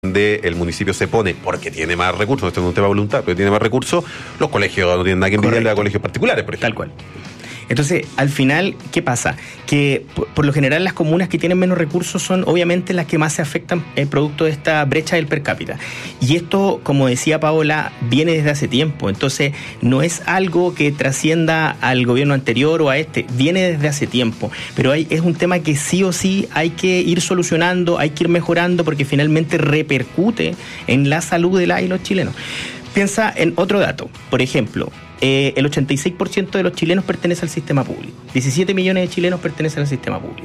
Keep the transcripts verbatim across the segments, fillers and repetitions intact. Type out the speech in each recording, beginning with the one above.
donde el municipio se pone, porque tiene más recursos, esto no es un tema de voluntad, pero tiene más recursos, los colegios no tienen nada que envidiarle a colegios particulares, por ejemplo. Tal cual. Entonces, al final, ¿qué pasa? Que por, por lo general las comunas que tienen menos recursos son obviamente las que más se afectan eh, producto de esta brecha del per cápita. Y esto, como decía Paola, viene desde hace tiempo. Entonces, no es algo que trascienda al gobierno anterior o a este, viene desde hace tiempo. Pero hay, es un tema que sí o sí hay que ir solucionando, hay que ir mejorando, porque finalmente repercute en la salud de las y los chilenos. Piensa en otro dato, por ejemplo, eh, el ochenta y seis por ciento de los chilenos pertenece al sistema público, diecisiete millones de chilenos pertenecen al sistema público,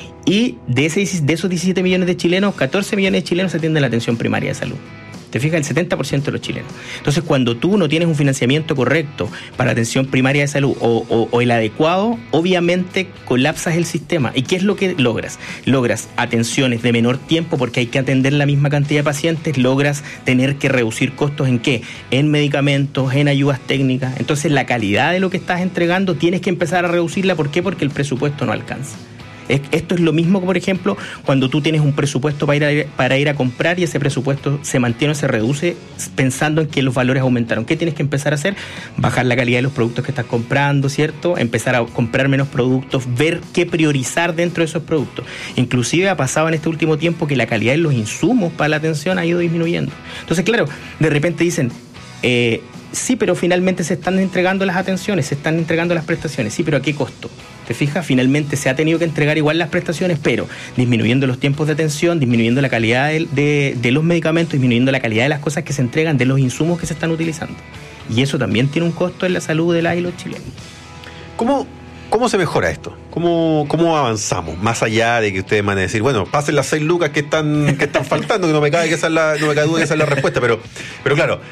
y de, ese, de esos diecisiete millones de chilenos, catorce millones de chilenos atienden la atención primaria de salud. Te fijas, el setenta por ciento de los chilenos. Entonces, cuando tú no tienes un financiamiento correcto para atención primaria de salud o, o, o el adecuado, obviamente colapsas el sistema. ¿Y qué es lo que logras? Logras atenciones de menor tiempo porque hay que atender la misma cantidad de pacientes, logras tener que reducir costos ¿en qué? En medicamentos, en ayudas técnicas. Entonces, la calidad de lo que estás entregando tienes que empezar a reducirla. ¿Por qué? Porque el presupuesto no alcanza. Esto es lo mismo, por ejemplo, cuando tú tienes un presupuesto para ir, a, para ir a comprar y ese presupuesto se mantiene o se reduce pensando en que los valores aumentaron. ¿Qué tienes que empezar a hacer? Bajar la calidad de los productos que estás comprando, ¿cierto? Empezar a comprar menos productos, ver qué priorizar dentro de esos productos. Inclusive ha pasado en este último tiempo que la calidad de los insumos para la atención ha ido disminuyendo. Entonces, claro, de repente dicen... Eh, sí, pero finalmente se están entregando las atenciones, se están entregando las prestaciones. Sí, pero ¿a qué costo? ¿Te fijas? Finalmente se ha tenido que entregar igual las prestaciones, pero disminuyendo los tiempos de atención, disminuyendo la calidad de, de, de los medicamentos, disminuyendo la calidad de las cosas que se entregan, de los insumos que se están utilizando. Y eso también tiene un costo en la salud de las y los chilenos. ¿Cómo, cómo se mejora esto? ¿Cómo, ¿Cómo avanzamos? Más allá de que ustedes van a decir, bueno, pasen las seis lucas que están, que están faltando, que no me cabe que esa es la, no me cabe duda que esa es la respuesta, pero, pero claro...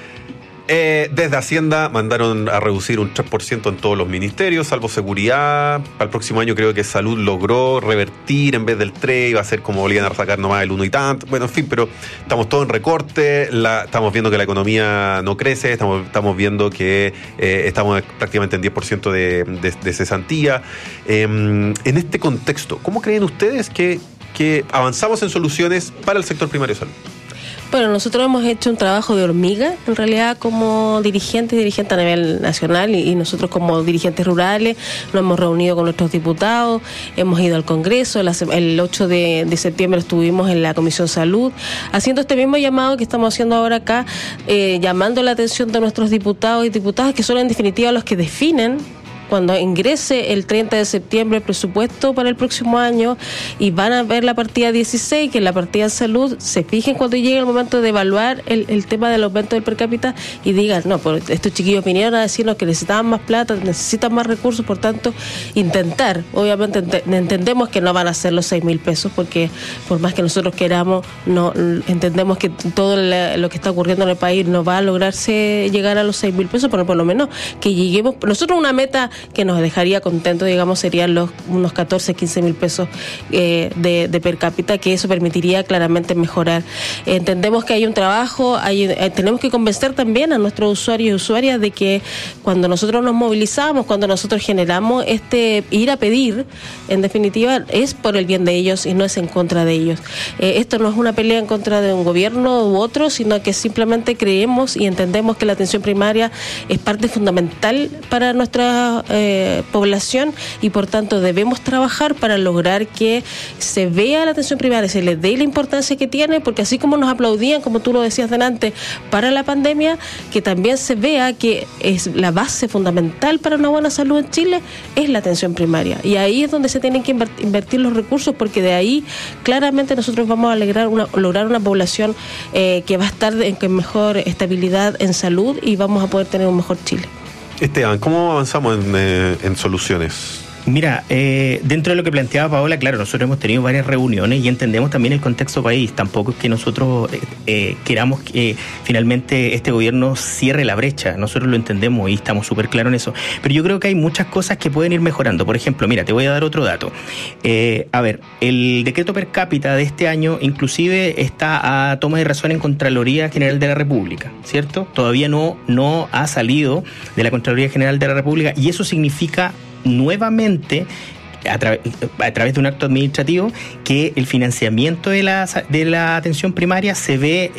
Eh, desde Hacienda mandaron a reducir un tres por ciento en todos los ministerios, salvo seguridad. Para el próximo año creo que Salud logró revertir, en vez del tres, iba a ser como volvían a sacar nomás el uno y tanto. Bueno, en fin, pero estamos todos en recorte, la, estamos viendo que la economía no crece, estamos, estamos viendo que eh, estamos prácticamente en diez por ciento de, de, de cesantía. Eh, en este contexto, ¿cómo creen ustedes que, que avanzamos en soluciones para el sector primario de salud? Bueno, nosotros hemos hecho un trabajo de hormiga, en realidad, como dirigentes, dirigentes a nivel nacional y, y nosotros como dirigentes rurales nos hemos reunido con nuestros diputados, hemos ido al Congreso, la, el ocho de septiembre estuvimos en la Comisión Salud, haciendo este mismo llamado que estamos haciendo ahora acá, eh, llamando la atención de nuestros diputados y diputadas que son en definitiva los que definen cuando ingrese el treinta de septiembre el presupuesto para el próximo año y van a ver la partida dieciséis, que es la partida de salud, se fijen cuando llegue el momento de evaluar el, el tema del aumento del per cápita y digan, no, pues estos chiquillos vinieron a decirnos que necesitaban más plata, necesitan más recursos, por tanto, intentar, obviamente ent- entendemos que no van a ser los seis mil pesos, porque por más que nosotros queramos, no entendemos que todo la, lo que está ocurriendo en el país no va a lograrse llegar a los seis mil pesos, pero por lo menos que lleguemos, nosotros una meta que nos dejaría contentos, digamos, serían los unos catorce, quince mil pesos eh, de, de per cápita, que eso permitiría claramente mejorar. Eh, entendemos que hay un trabajo, hay, eh, tenemos que convencer también a nuestros usuarios y usuarias de que cuando nosotros nos movilizamos, cuando nosotros generamos este ir a pedir, en definitiva, es por el bien de ellos y no es en contra de ellos. Eh, esto no es una pelea en contra de un gobierno u otro, sino que simplemente creemos y entendemos que la atención primaria es parte fundamental para nuestra Eh, población y por tanto debemos trabajar para lograr que se vea la atención primaria, se le dé la importancia que tiene, porque así como nos aplaudían, como tú lo decías delante, para la pandemia, que también se vea que es la base fundamental para una buena salud en Chile, es la atención primaria, y ahí es donde se tienen que invertir los recursos, porque de ahí claramente nosotros vamos a lograr una, lograr una población eh, que va a estar en mejor estabilidad en salud y vamos a poder tener un mejor Chile. Esteban, ¿cómo avanzamos en, eh, en soluciones? Mira, eh, dentro de lo que planteaba Paola, claro, nosotros hemos tenido varias reuniones y entendemos también el contexto país. Tampoco es que nosotros eh, eh, queramos que finalmente este gobierno cierre la brecha. Nosotros lo entendemos y estamos súper claros en eso. Pero yo creo que hay muchas cosas que pueden ir mejorando. Por ejemplo, mira, te voy a dar otro dato. Eh, a ver, el decreto per cápita de este año inclusive está a toma de razón en Contraloría General de la República, ¿cierto? Todavía no, no ha salido de la Contraloría General de la República y eso significa nuevamente a, tra- a través de un acto administrativo que el financiamiento de la, de la atención primaria se ve